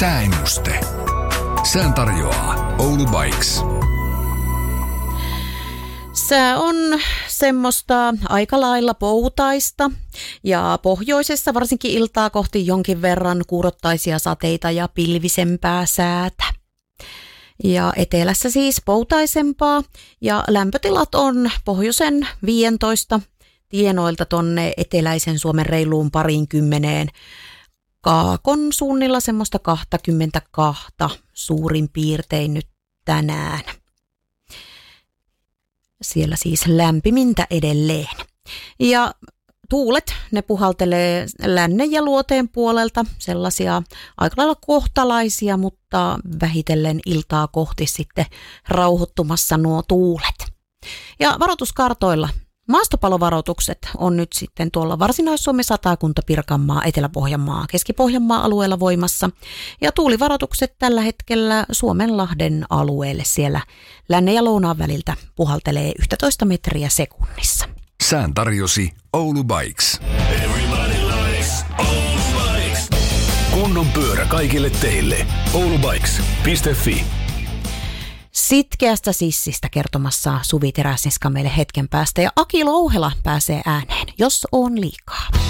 Sääennuste. Sään tarjoaa Oulu Bikes. Sää on semmoista aika lailla poutaista ja pohjoisessa varsinkin iltaa kohti jonkin verran kuurottaisia sateita ja pilvisempää säätä. Ja etelässä siis poutaisempaa ja lämpötilat on pohjoisen 15 tienoilta tonne eteläisen Suomen reiluun 20. Kaakon suunnilla semmoista 22 suurin piirtein nyt tänään. Siellä siis lämpimintä edelleen. Ja tuulet, ne puhaltelee lännen ja luoteen puolelta, sellaisia aika lailla kohtalaisia, mutta vähitellen iltaa kohti sitten rauhoittumassa nuo tuulet. Ja varoituskartoilla maastopalovaroitukset on nyt sitten tuolla Varsinais-Suomi, Satakunta, Pirkanmaa, Etelä-Pohjanmaa, Keski-Pohjanmaa alueella voimassa. Ja tuulivaroitukset tällä hetkellä Suomenlahden alueelle siellä lännen ja lounaan väliltä puhaltelee 11 metriä sekunnissa. Sään tarjosi Oulu Bikes. Kunnon pyörä kaikille teille. oulubikes.fi. Sitkeästä sissistä kertomassa Suvi Teräsniska meille hetken päästä ja Aki Louhela pääsee ääneen, jos on liikaa.